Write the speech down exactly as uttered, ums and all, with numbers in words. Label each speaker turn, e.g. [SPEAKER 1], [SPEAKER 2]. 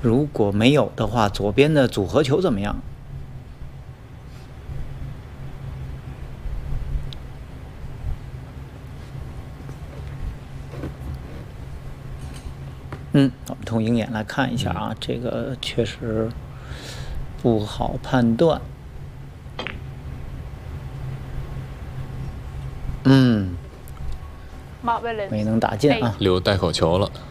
[SPEAKER 1] 如果没有的话，左边的组合球怎么样？嗯，我们从鹰眼来看一下啊，这个确实不好判断。嗯，没能打进啊，
[SPEAKER 2] 留带口球了。